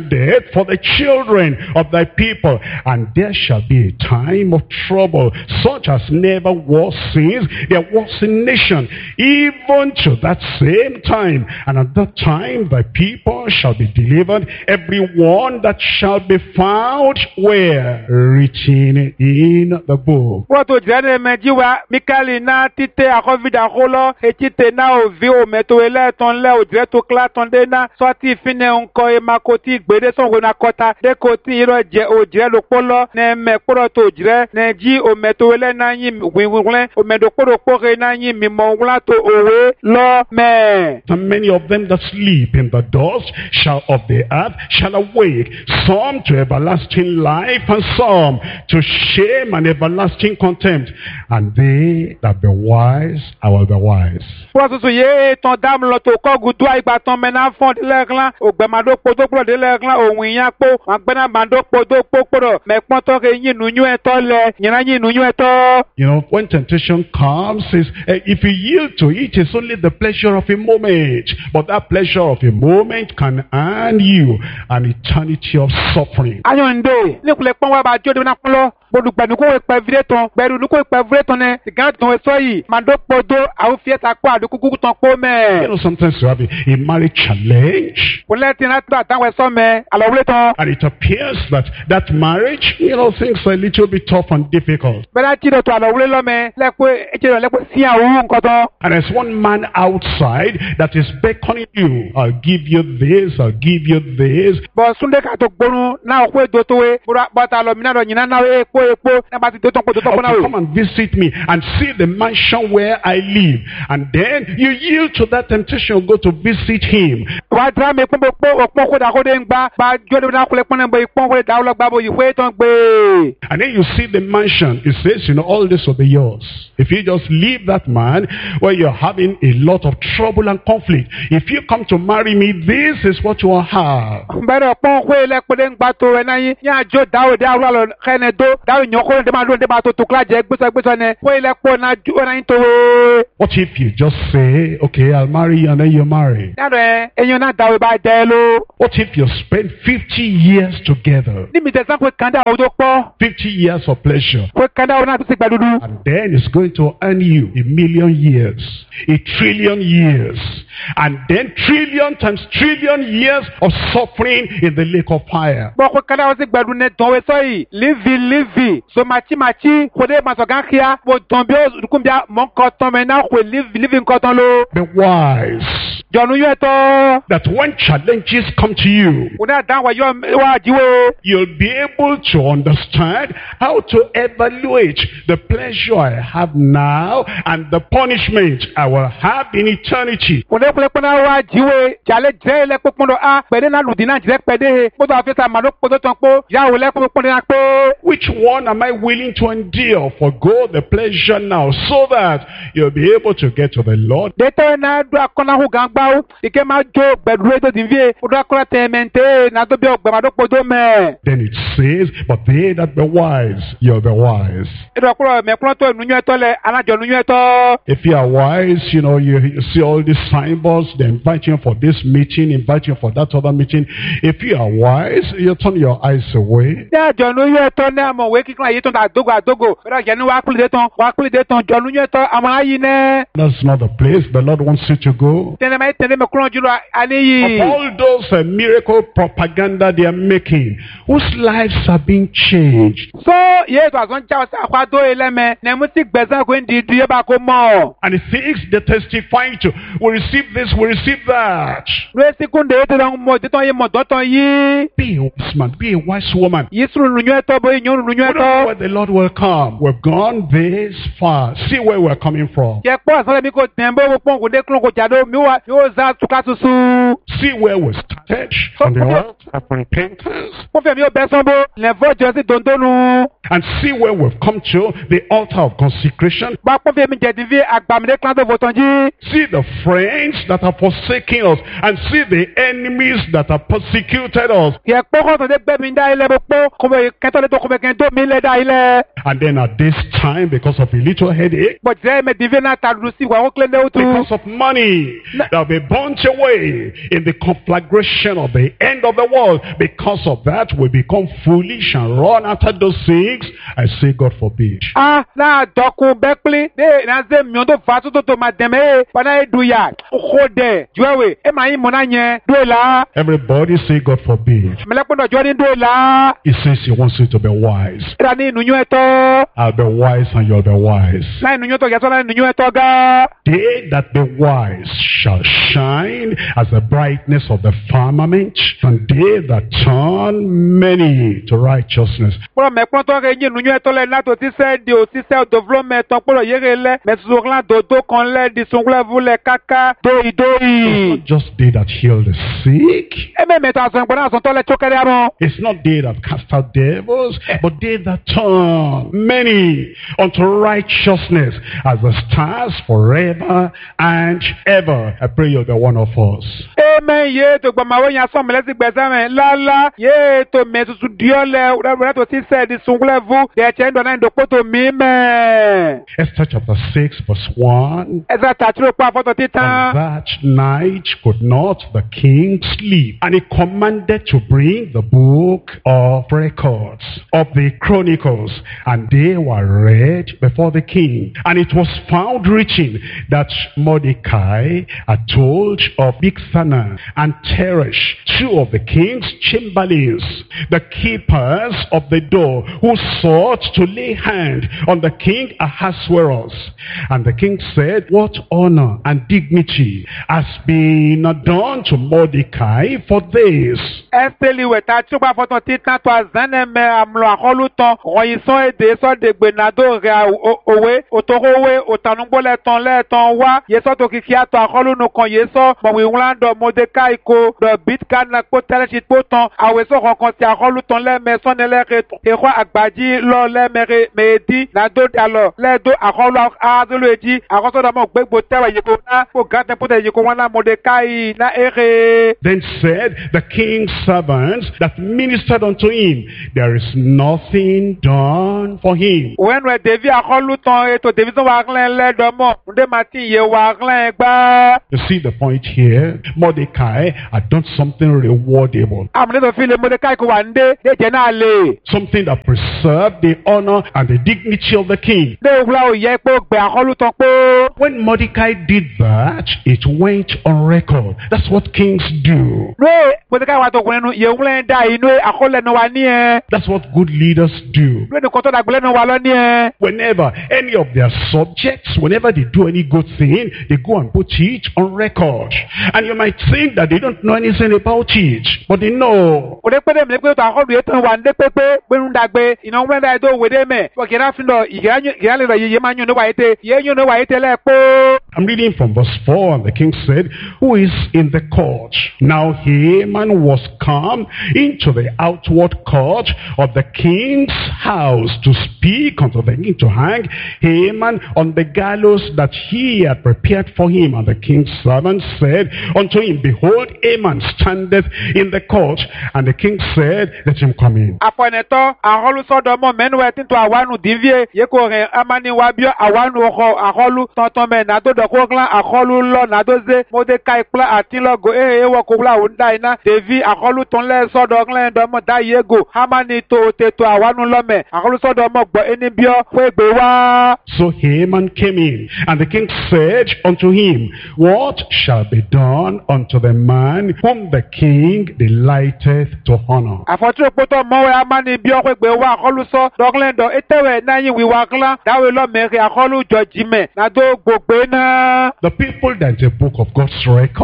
weep for the children of thy people, and there shall be a time of trouble, such as never was since there was a nation, even to that same time. And at that time thy people shall be delivered, every one that shall be found where? Written in the book. Watu jane mejiwa Mikali na tite akovida holo etite na ovi o meto ele ton le o dire to kla ton de na sorti fine onko e makoti gbede son go na kota de koti iro je o dire lo polo ne me poro to dire ne ji o meto ele na yin winwinle o medo poro pore na yin mi mo wla to owe lo me. And many of them that sleep in the dust shall of the earth shall awake, some to everlasting life, and some to shame and everlasting contempt. And they that be wise, I will be wise. Prosusu ye ton dam lo to ko gudu igba ton mena fon de leglan ogbemado podo pro de leglan ohun yan po agbena mando podo poporo me pon to ke yin nunyu eto le yin yin nunyu eto. You know, when temptation comes, is uh, if you yield to it, it's only the pleasure of a moment. But that pleasure of a moment can earn you an eternity of suffering. Ayonde ni kule pon wa ba jode na polo bodugbanu ko pe vire ton beru nu ko pe vire ton ne gan ton so yi mando podo awu fieta kwa adukuku ton po me. You know, sometimes you have a, a marriage challenge. And it appears that that marriage, you know, things are a little bit tough and difficult. And there's one man outside that is beckoning you. I'll give you this, I'll give you this. Oh, come and visit me and see the mansion where I live. And then you yield to that temptation, go to visit him. And then you see the mansion. It says, you know, all this will be yours. If you just leave that man where you're having a lot of trouble and conflict, if you come to marry me, this is what you will have. What if you just say, okay, I'll marry you, and then you marry? What if you spend fifty years together? fifty years of pleasure. And then it's going to earn you a million years, a trillion years, and then trillion times trillion years of suffering in the lake of fire. Be wise that when challenges come to you, you'll be able to understand how to evaluate the pleasure I have now and the punishment I will have in eternity. Which one am I willing to endure? Forgo the pleasure now, so that you'll be able to get to the Lord. Then it says, but they that be wise, you'll be wise. If you are wise, you know, you, you see all these signboards, they invite you for this meeting, invite you for that other meeting. If you are wise, you turn your eyes away. That's not the place the Lord wants you to go. Of all those uh, miracle propaganda they are making, whose lives are being changed. So, and he thinks they testify to, we receive this, we receive that. Be a wise man, be a wise woman. We don't know where the Lord will come. We've gone this far. See where we're coming from. See where we started on the earth of repentance. And and see where we've come to, the altar of consecration. Ba kpɔ fi mi dze di vi agbami ɖe klan do votɔn dzi. See the friends that are forsaking us, and see the enemies that are persecuted us. Yɛ kpɔ kɔntɔn de gbɛ mi da yi lɛ bo kpɔ kɔmɛ kɛntɔ le to kɔmɛ kɛntɔ mi lɛ da yi lɛ. And then at this time, because of a little headache, Bɔn tɛ mɛ di vi na ta dudu si wa ko kile ne o tu. because of money, they'll be burnt away in the conflagration of the end of the world. Because of that, we become foolish and run after those things. I say, God forbid. Ah, na dɔkun bɛ kpli de na se miɔ to fa tutu to ma dɛmɛ ye bana ye du ya ko dɛ juɛwe e ma yi mɔ na ɲɛ do yi la. Everybody say, God forbid. Mɛlɛkpɔn dɔ jɔ ni do yi la. He says he wants you to be wise. Era ni nunyɔ tɔ. I'll be wise and you'll be wise. Na ye nunyɔ tɔ yasɔ na ye nunyɔ tɔ ga. They that be wise shall shine as the brightness of the firmament, and they that turn many to righteousness. Kpɔlɔ mɛ kpɔntɔ ke nye nunyɔ tɔ lɛ nato sisɛ di o sisɛ dovlo mɛ tɔ kpɔlɔ yege lɛ mɛ sogla dodo kan lɛ di songlevu lɛ kaka doyi doyi. Not just they that heal the sick. Eme mɛ tɔ asɔn gbɔdɔ asɔntɔ lɛ tso kɛrɛ amɔ. It's not they that cast out devils, but they that turn many unto righteousness as the stars forever and ever. I pray you'll be one of us. Eme ye to gbɔmawo nya sɔn mɛlɛ si gbɛsɛ mɛ lala ye to mɛ susu diɔ lɛ wɛrɛ to sisɛ di songlevu de ɛtsɛ ŋdɔ na ŋdɔ kpoto mi mɛ. Esther chapter six verse one. Ɛsɛ tatiro kpɔ afɔtɔ On titan. that night could not the king sleep, and he commanded to bring the book of records of the chronicles, and they were read before the king. And it was found written that Mordecai had told of Bigthana and Teresh, two of the king's chamberlains, the keepers of the door, who sought to lay hand on the king Ahasuerus. And the king said, what honor and dignity has been done to Mordecai for this? Ɛsɛli wɛ tatiro kpɔ afɔtɔ titan to azɛnɛ mɛ amlɔ akɔlu tɔn ɔyisɔn ede sɔ degbe nado ɣa owe otohowe otanugbɔ lɛ tɔn lɛ tɔn wa yesɔ to kiki atɔ akɔlu nukan yesɔ mɔwiwlan dɔ Mordecai ko dɔ bitka na kpo tɛlɛsi kpo tɔn awesɔ kɔkɔn ti akɔlu tɔn lɛ mɛ sɔnɛ lɛ ke exɔ agbadzi lɔ lɛ mɛ ke mɛ edi nado alɔ lɛ do akɔlu azolo edzi akɔsɔ dɔ mɔ gbegbo tɛwɛ yeko na ko gãtɛ pɔtɛ yeko wọn na Mordecai na ehe. Then said the king's servants that ministered unto him, there is nothing done for him. Wẹ́nu ẹ̀ Devi akọ́lù tán ètò Devi tó wà glen lẹ́dọ̀mọ́ ǹdẹ́ màtí yẹ wà glen gbá. You see the point here? Mordecai had done something rewardable. Àmì tó fi lè Mordecai kò wà ǹdẹ́ ẹ̀jẹ̀ náà lè. Something that preserved the honor and the dignity of the king. Ndé ìwúlá ò yẹ pé gbẹ akọ́lù tán pé. When Mordecai did that, it went on record. That's what kings do. Lóye Mordecai wà tó kùnrin nu yẹ wúlẹ̀ ń dá inú akọ́lẹ̀ náà wà ní ẹ̀. That's what good leaders do. Lóye ní kọ́tọ́ dàgbẹ́lẹ̀ náà wà lọ ní ẹ̀. Whenever any of their subjects, whenever they do any good thing, they go and put it on record. And you might think that they don't know anything about it, but they know. Òde pé dèmi pé tó akọ́lù yẹn tán wà ǹdẹ́ pépé gbẹ́nu dàgbé ìnáwó wúlẹ̀ dà ètò òwèdè mẹ́. Fọ̀kì náà fi lọ ìyá lè lọ yẹ máa yún ní wàyí tẹ yẹ yún ní wàyí tẹ lẹ́ẹ̀pọ̀. I'm reading from verse four, and the king said, who is in the court? Now Haman was come into the outward court of the king's house to speak unto the king to hang Haman on the gallows that he had prepared for him. And the king's servant said unto him, behold, Haman standeth in the court. And the king said, let him come in. Àpọ̀nẹ̀tọ́ àhọ́lù sọ́dọ̀ mọ́ mẹ́nu ẹ̀ tí tó àwánu dìvíye yẹ́kọ̀ rẹ̀ amániwá bíọ́ àwánu ọkọ̀ àhọ́lù tọ̀tọ̀ mẹ́ nàdó dọ̀kọ́ glan àhọ́lù lọ nàdó zé Mordecai kpla àtìlọ́gò èyí wọ́ kó wúlà òun dá iná Devi àhọ́lù tán lẹ́ sọ́dọ̀ glan dọ́mọ dá yégo amani tó tètò àwánu lọ́mẹ̀ àhọ́lù sọ́dọ̀ mọ́ gbọ́ ẹni bíọ́ fún ègbè wá. So Haman came in, and the king said unto him, what shall be done unto the man whom the king delighteth to honor? Àfọ̀tún òpótọ́ mọ́wẹ́ amani bíọ́ fún ègbè wá àhọ́lù sọ dọ́glẹ́ndọ̀ ètèwẹ̀ náà yín wíwá glan dáwé lọ́mẹ̀rẹ̀ àhọ́lù jọ jìmẹ̀ nàdó gbogbo náà. The people that in the book of God's records,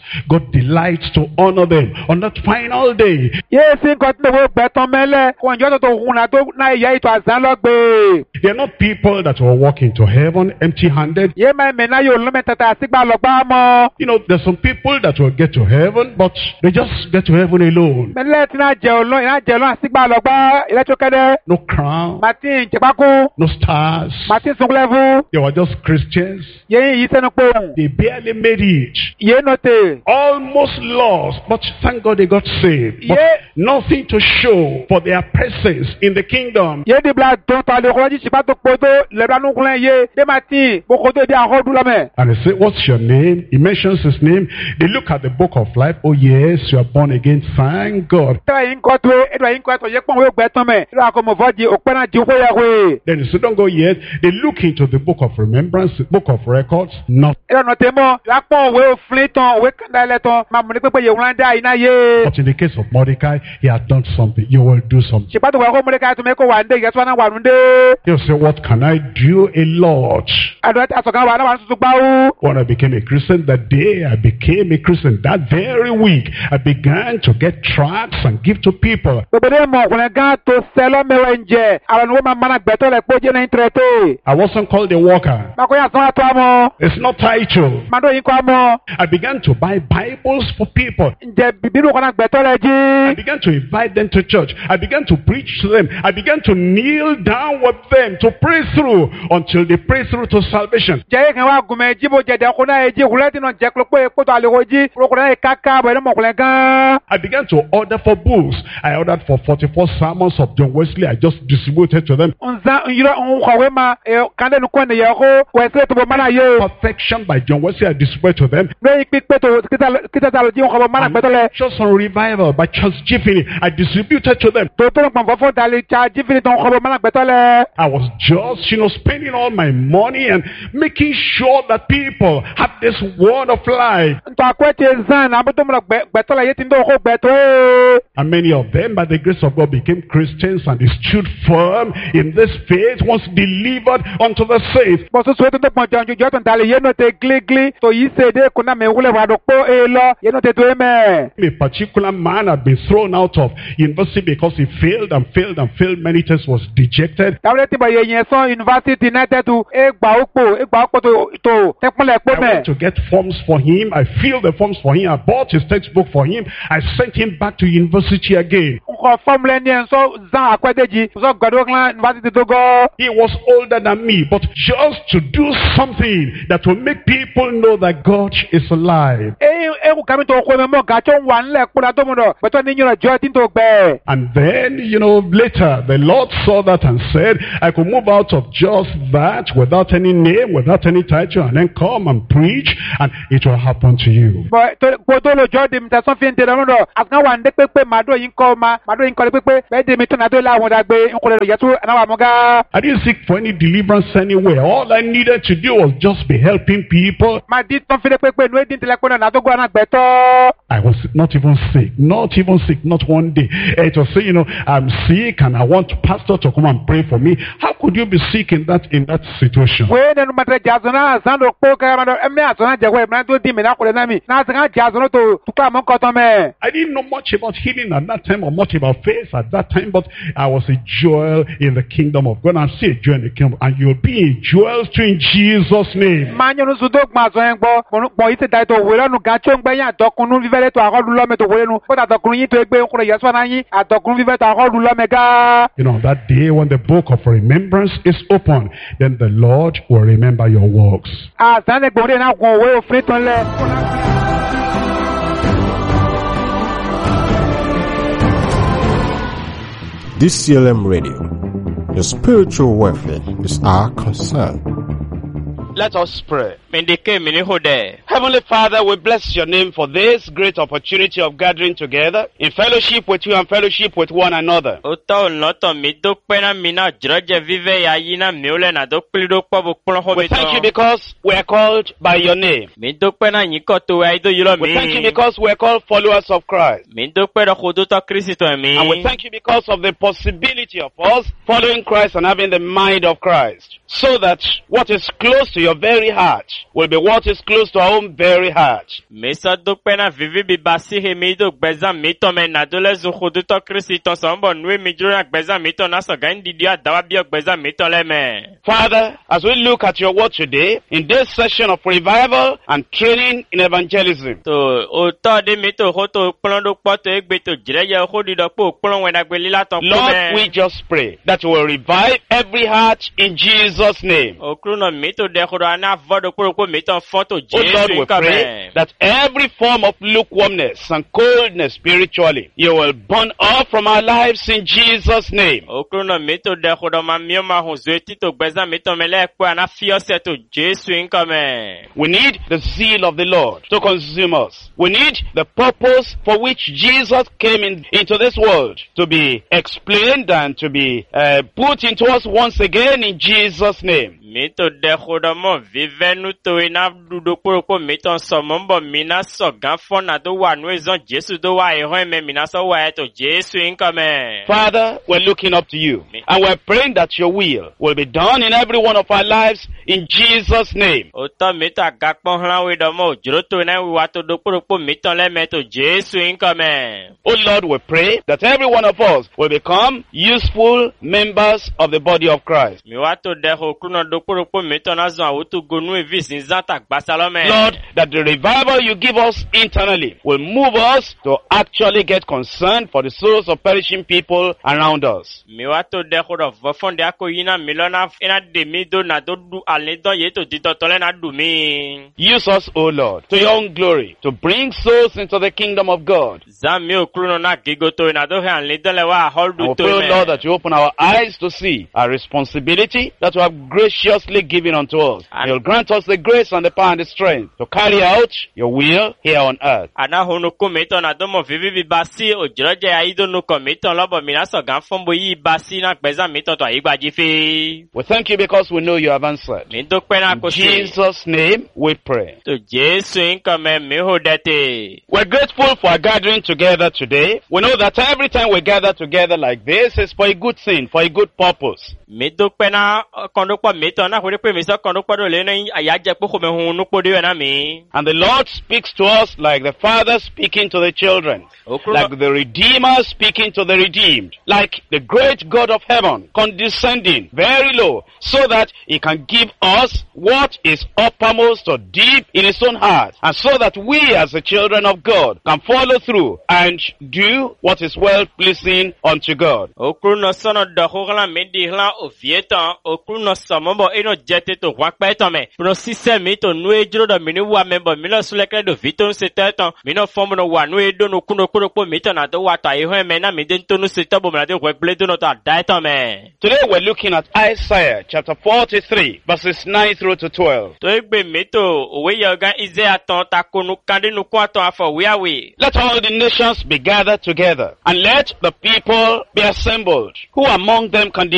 God delights to honor them on that final day. Yé sí nǹkan tí mo gbẹ tán mẹ́lẹ̀, wọ́n ìjọ́ tó tó hun náà tó náà ìyá ètò àzán lọ́gbẹ̀. They are not people that will walk into heaven empty-handed. Yé máa mẹ́ náà yóò lọ́mọ tata àtìgbà lọ́gbà mọ́. You know, there's some people that will get to heaven, but they just get to heaven alone. Mẹ́lẹ̀ tí náà jẹ́ olóyìn náà jẹ́ olóyìn àtìgbà lọ́gbà ìlẹ́tọ́kẹ́dẹ́. No crown, Martin Jẹ́pákú, no stars. Martin Sunkulẹ́fù, They were just Christians. yé yìí sẹ́nu pé They barely made it. yé nọ́tẹ̀. Almost lost, but thank God they got saved. But Yeah. nothing to show for their presence in the kingdom. Yé di bila dɔn ta le kɔlɔsi sipa to kpoto lɛbila nukulɛ ye de ma ti bokoto di ahɔ du lamɛ. And they say, what's your name? He mentions his name. They look at the book of life. Oh yes, you are born again. Thank God. Tɛbɛ yin kɔ to ye edo yin kɔ to ye kpɔn wo gbɛ tɔn mɛ edo a ko mo fɔ di o kpɛna di ko ya koye. Then they say, don't go yet. They look into the book of remembrance, the book of records. Not. Edo nɔ te mɔ la kpɔn wo fili tɔn wo kanda lɛ tɔn ma mun ne kpekpe ye wula da ina ye. But in the case of Mordecai, he had done something. You will do something. Sipa to wɛ ko mo de ka tun bɛ ko wa n de yɛ sɔnna wa nun de. You say, what can I do? A lot. Ado ta sɔkan wa na wa susu gbawo. When I became a Christian, that day I became a Christian. That very week, I began to get tracts and give to people. Gbogbo de mɔ kɔnɛ gan to sɛlɔ mɛwɛ njɛ awɔ ni wo ma mana gbɛtɔ lɛ kpɔ jɛ na interete. I wasn't called a worker. Mako ya sɔn ato amɔ. It's not title. Mado yin kɔ amɔ. I began to buy Bibles for people. Njɛ bibiru kɔnɔ gbɛtɔ lɛ I dzi. began to invite them to church. I began to preach to them. I began to kneel down with them to pray through until they pray through to salvation. Jɛ ye kan wa gumɛ jibo jɛdɛ ko n'a ye ji wulɛ ti nɔ jɛ kulo kpe kpoto ale ko ji kulo kɔnɔ ye kaka bɔ ɛni mɔkulɛ gan. I began to order for books. I ordered for forty-four sermons of John Wesley. I just distributed to them. Nzan nyirɔ nkɔwe ma kande nu kɔn ne yɛ ko wɛsɛ to bɔ mana ye. Perfection by John Wesley. I distributed to them. Ne yi kpikpe to kita ta lo ji nkɔbɔ mana gbɛtɔ lɛ. Just on revival by Charles Giffany. I distributed to them. To to kpɔn fɔfɔ dali ca jifini to nkɔbɔ mana gbɛtɔ lɛ. I was just, you know, spending all my money and making sure that people have this word of life. Ntɔ akɔ tse zan na abudu mɔ gbɛtɔ lɛ ye ti do ko gbɛtɔ ye. And many of them, by the grace of God, became Christians and they stood firm in this faith once delivered unto the saints. Bɔsɔsɔ eto to kpɔn jɔn jɔjɔ to ntali ye no te gligli to yi se de kuna mɛ wulɛ wa do kpɔ e lɔ ye no te to ye mɛ. A particular man had been thrown out of university because he failed and failed and failed many times, was dejected. Dawude ti bɔ ye yɛn sɔn university n'a tɛ tu e gba o kpo e gba o kpo to to tɛkpɔlɛ kpo I went mɛ. to get forms for him. I filled the forms for him. I bought his textbook for him. I sent him back to university again. Nkɔ fɔmulɛ ni yɛn sɔn zan akɔdeji sɔn gbɛdo kan university to gɔ. He was older than me, but just to do something that will make people know that God is alive. E e ko kami to ko mɛ mɔ gatsɔ wa nlɛ kpɔla to mu dɔ gbɛtɔ ni nyɔrɔ jɔ ti to gbɛ. And then, you know, later, the Lord saw that and said, I could move out of just that without any name, without any title, and then come and preach, and it will happen to you. Bɔn to gbɔdɔ lo jɔ de mi ta sɔn fi te dɔn dɔ askan wa n de kpekpe ma do yin kɔ ma ma do yin kɔ de kpekpe bɛɛ de mi to na do la wɔn da gbe n kɔlɛ lo yɛtu ana wa mɔ ga. I didn't seek for any deliverance anywhere. All I needed to do was just be helping people. Ma di tɔn fi de kpekpe nu e di tɛlɛ kpɔ na to gɔ ana gbɛtɔ. I was not even sick, not even sick, not one day. It was saying, you know, I'm sick and I want pastor to come and pray for me. How could you be sick in that in that situation? Wee nenu matre jazona zan do kpo kɛ ma do ɛmɛ azɔna jɛ ko ɛmɛ to di mi na kɔlɛ na mi na sɛgɛn jazɔna to tukpa mɔ kɔtɔ mɛ. I didn't know much about healing at that time or much about faith at that time, but I was a jewel in the kingdom of God. I'm still a jewel in the kingdom, and you'll be a jewel too in Jesus' name. Ma nyɔnu su do gbɔn azɔn yɛn gbɔ gbɔn yi se da yi to wele nu gatso ŋgbɛ yin adɔkunu vivɛ to akɔlu lɔmɛ to wele nu ko ta adɔkunu yin to egbe nkɔlɔ yɛsɔ na yin adɔkunu vivɛ to akɔlu lɔmɛ gaa. You know, that day when the book of remembrance is open, then the Lord will remember your works. A zan ne gbɔn de na gbɔn wo ofin tɔn lɛ. D C L M Radio, your spiritual welfare is our concern. Let us pray. Heavenly Heavenly Father, we bless your name for this great opportunity of gathering together in fellowship with you and fellowship with one another. We thank you because we are called by your name. We thank you because we are called followers of Christ. And we thank you because of the possibility of us following Christ and having the mind of Christ. so that what is close to your very heart will be what is close to our own very heart. Mesa dukpe na vivi bibasi hemi do gbeza mito me na dole zuhudu to Kristi to sombo nwe mijuru na gbeza mito na so gandi dia dawa bio gbeza mito le me. Father, as we look at your word today, in this session of revival and training in evangelism, to o to de mito hoto plondo poto egbe to jire ye hodi do po plon we na gbe lila ton po Lord, me. we just pray that you will revive every heart in Jesus' name. O kruno mito de hodo ana vodo pro ko mito foto Oh Lord, Jesu we ka pray me. that every form of lukewarmness and coldness spiritually, you will burn off from our lives in Jesus' name. O kruno mito de hodo ma mio ma ho zeti to gbeza mito me le kwa na fiose to Jesu inka me. We need the zeal of the Lord to consume us. We need the purpose for which Jesus came in, into this world to be explained and to be uh, put into us once again in Jesus' name. Mito de hodo mo vive nu to ina dudo pro ko mito so mombo mina so ganfo na do wa nu ezon Jesu do wa e ho me mina so wa to Jesu inka me. Father, we're looking up to you and we're praying that your will will be done in every one of our lives in Jesus' name. O to mito agakpon hlan we do mo juro to na wi wa to do pro ko mito le me to Jesu inka me. Oh Lord, we pray that every one of us will become useful members of the body of Christ. Mi wa to de ho kruno do pro ko mito na zo awutu gonu e vis nzata gbasalo me. Lord, that the revival you give us internally will move us to actually get concerned for the souls of perishing people around us. Mi wa to de ho do vofonde akoyina milona ina de mi do na do du ale do ye to dito tole na du mi. Use us, O Lord, to your own glory, to bring souls into the kingdom of God. Zami o kruno na gigoto ina do he an le dole wa And holdu we to pray, O me. Lord, that you open our eyes to see our responsibility that you have graciously given unto us. And you'll grant us the grace and the power and the strength to carry out your will here on earth. Ana honu komito na domo vivi vi basi o jiroje aido no komito lobo mina so gan fombo yi basi na gbeza mito to igbaji fi. We thank you because we know you have answered. Mi do pe na In ko se. Jesus' name we pray. To Jesu inka me mi ho dete. We're grateful for our gathering together today. We know that every time we gather together like this is for a good thing, for a good purpose. Mi do pe na kondo po mito na hore pe mi so kondo po do le na ayaje po ko me hunu po de na mi. And the Lord speaks to us like the Father speaking to the children, Okruno- like the Redeemer speaking to the redeemed, like the great God of heaven condescending very low so that he can give us what is uppermost or deep in his own heart, and so that we as the children of God can follow through and do what is well pleasing unto God. Okruno sono do hogla mi di hla o vieta okruno somombo ino jete to wa pe to me. Pro sise mi to nu ejuro do mi ni wa member mi lo sulekre do vito se tetan mi no fomo no wa nu edo no kuno kuno po mi to na do wa ta e ho me na mi den to nu se tabo me na de we ble do no ta dai to me. Today we're looking at Isaiah chapter forty-three verses nine through to twelve. To egbe mi to owe ye gan ize aton ta konu kande nu kwa to afo we awe. Let all the nations be gathered together, and let the people be assembled. Who among them can